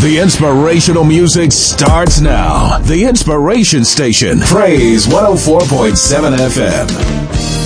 The inspirational music starts now. The Inspiration Station, Praise 104.7 FM.